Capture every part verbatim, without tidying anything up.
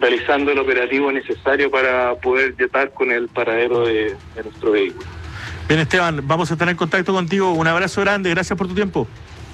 realizando el operativo necesario para poder llegar con el paradero de, de nuestro vehículo. Bien, Esteban, vamos a estar en contacto contigo. Un abrazo grande, gracias por tu tiempo.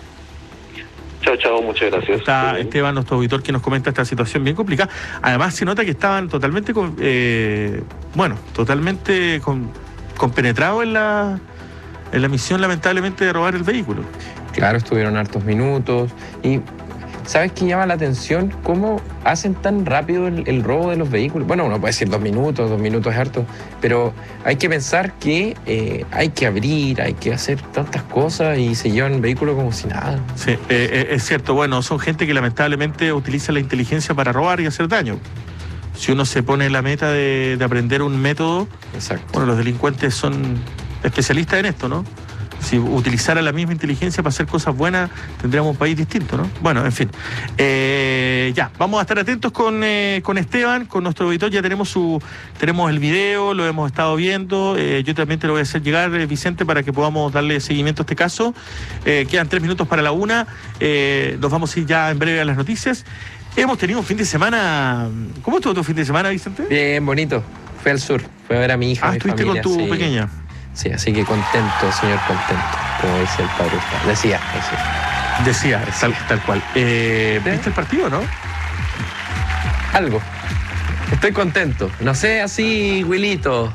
Chao, chao, muchas gracias. Está Esteban, nuestro auditor, que nos comenta esta situación bien complicada. Además, se nota que estaban totalmente, con, eh, bueno, totalmente con, compenetrados en la, en la misión, lamentablemente, de robar el vehículo. Claro, estuvieron hartos minutos y... ¿Sabes qué llama la atención? ¿Cómo hacen tan rápido el, el robo de los vehículos? Bueno, uno puede decir dos minutos, dos minutos es harto, pero hay que pensar que eh, hay que abrir, hay que hacer tantas cosas y se llevan el vehículo como si nada. Sí, eh, eh, es cierto. Bueno, son gente que lamentablemente utiliza la inteligencia para robar y hacer daño. Si uno se pone la meta de, de aprender un método, exacto. Bueno, los delincuentes son especialistas en esto, ¿no? Si utilizara la misma inteligencia para hacer cosas buenas, tendríamos un país distinto, ¿no? Bueno, en fin. Eh, ya, vamos a estar atentos con, eh, con Esteban, con nuestro auditor. Ya tenemos su tenemos el video, lo hemos estado viendo. Eh, yo también te lo voy a hacer llegar, eh, Vicente, para que podamos darle seguimiento a este caso. Eh, quedan tres minutos para la una. Eh, nos vamos a ir ya en breve a las noticias. Hemos tenido un fin de semana... ¿Cómo estuvo tu fin de semana, Vicente? Bien, bonito. Fui al sur, fui a ver a mi hija, Ah, a mi estuviste familia, con tu sí. pequeña. Sí, así que contento, señor contento, como dice el padre. Decía, decía. Decía, tal, tal cual. Eh, ¿Sí? ¿Viste el partido, no? Algo. Estoy contento. No sé, así, Wilito.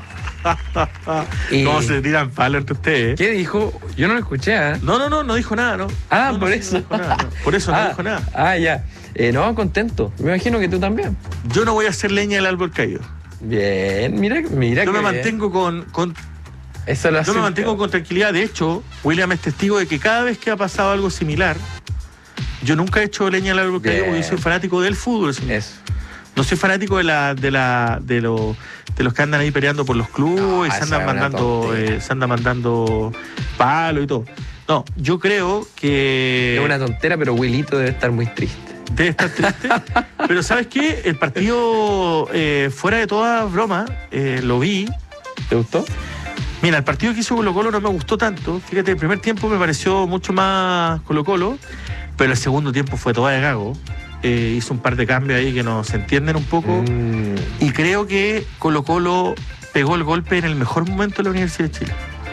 Y... ¿Cómo se tiran palos entre ustedes? ¿Qué dijo? Yo no lo escuché, ¿eh? No, no, no, no dijo nada, ¿no? Ah, no, por no, eso. No dijo nada, no. Por eso no ah, dijo nada. Ah, ya. Eh, no, contento. Me imagino que tú también. Yo no voy a hacer leña del árbol caído. Bien, mira, mira. Yo que me mantengo con, con Eso lo yo hace me mantengo con tranquilidad. De hecho, William es testigo de que cada vez que ha pasado algo similar, yo nunca he hecho leña del árbol caído porque yo soy fanático del fútbol, señor. Eso. No soy fanático de la, de la, de los, de los que andan ahí peleando por los clubes, No, y se esa andan es una mandando, eh, se andan mandando palo y todo. No, yo creo que Es una tontera, pero Wilito debe estar muy triste. debe estar triste. Pero ¿sabes qué? El partido, eh, fuera de toda broma, eh, lo vi. ¿Te gustó? Mira, el partido que hizo Colo Colo no me gustó tanto. Fíjate, el primer tiempo me pareció mucho más Colo Colo, pero el segundo tiempo fue toda de gago. Eh, hizo un par de cambios ahí que no se entienden un poco. Mm. Y creo que Colo Colo pegó el golpe en el mejor momento de la Universidad de Chile.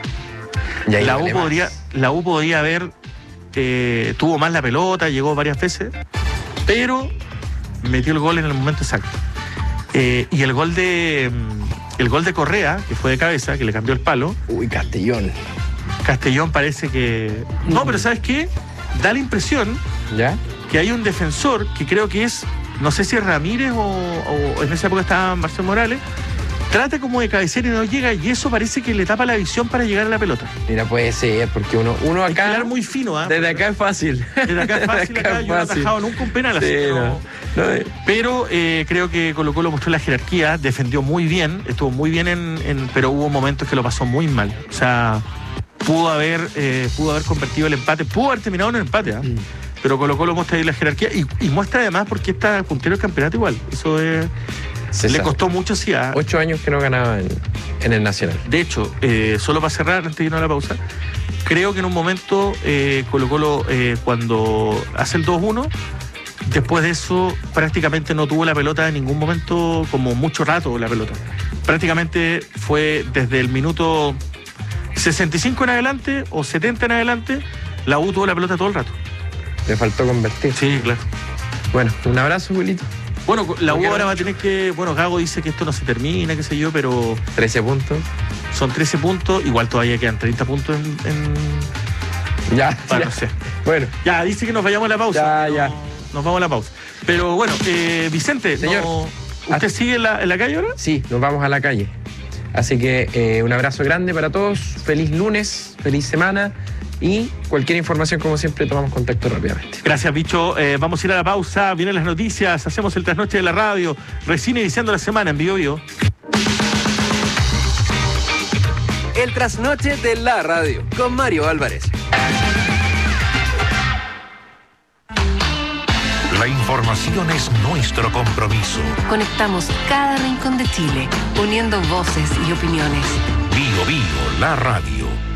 Y ahí La U, vale podría, más. la U podía haber, eh, tuvo más la pelota, llegó varias veces, pero metió el gol en el momento exacto. Eh, y el gol de el gol de Correa, que fue de cabeza, que le cambió el palo. Uy, Castellón. Castellón parece que... No, pero ¿sabes qué? Da la impresión ¿Ya? que hay un defensor que creo que es, no sé si es Ramírez o, o en esa época estaba Marcelo Morales, trata como de cabecear y no llega, y eso parece que le tapa la visión para llegar a la pelota. Mira, puede ser, porque uno, uno Hay que acá... hablar muy fino, ¿ah? Desde acá es fácil. Desde acá es fácil, Desde acá acá es yo no he fácil. atajado nunca un penal, así Sí, que no. no. No, eh. Pero eh, creo que Colo Colo mostró la jerarquía, defendió muy bien, estuvo muy bien, en, en, pero hubo momentos que lo pasó muy mal. O sea, pudo haber, eh, pudo haber convertido el empate, pudo haber terminado en un empate, ¿ah? Mm. Pero Colo Colo muestra ahí la jerarquía y, y muestra además porque está puntero del campeonato igual. Eso es, César, le costó mucho, sí. A, Ocho años que no ganaba en, en el Nacional. de hecho, eh, solo para cerrar, antes de irnos a la pausa, creo que en un momento eh, Colo Colo, eh, cuando hace el dos uno, después de eso prácticamente no tuvo la pelota en ningún momento, como mucho rato la pelota. Prácticamente fue desde el minuto sesenta y cinco en adelante o setenta en adelante, la U tuvo la pelota todo el rato. Le faltó convertir. Sí, claro. Bueno, un abrazo, Wilito. Bueno, la U Porque ahora no- va a tener que... Bueno, Gago dice que esto no se termina, qué sé yo, pero trece puntos. son trece puntos, igual todavía quedan treinta puntos en... en... Ya, Bueno, ya. no sé. Bueno, Ya, dice que nos vayamos a la pausa. Ya, No, ya. Nos vamos a la pausa. Pero bueno, eh, Vicente, Señor. no- ¿usted Ah. sigue en la, en la calle ahora? sí, nos vamos a la calle. Así que eh, un abrazo grande para todos. Feliz lunes, feliz semana. Y cualquier información, como siempre, tomamos contacto rápidamente. Gracias, bicho. Eh, vamos a ir a la pausa. Vienen las noticias. Hacemos el trasnoche de la radio. Recién iniciando la semana en Vivo Vivo. El trasnoche de la radio con Mario Álvarez. La información es nuestro compromiso. Conectamos cada rincón de Chile, uniendo voces y opiniones. Vivo Vivo, la radio.